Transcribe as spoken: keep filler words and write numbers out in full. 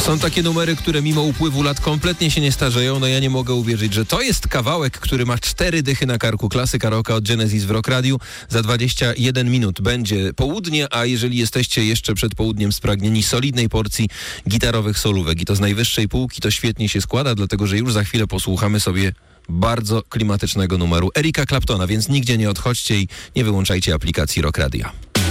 Są takie numery, które mimo upływu lat kompletnie się nie starzeją. No ja nie mogę uwierzyć, że to jest kawałek, który ma cztery dychy na karku. Klasyka rocka od Genesis w Rock Radiu. Za dwadzieścia jeden minut będzie południe, a jeżeli jesteście jeszcze przed południem spragnieni solidnej porcji gitarowych solówek i to z najwyższej półki, to świetnie się składa, dlatego że już za chwilę posłuchamy sobie bardzo klimatycznego numeru Erika Claptona, więc nigdzie nie odchodźcie i nie wyłączajcie aplikacji Rock Radia.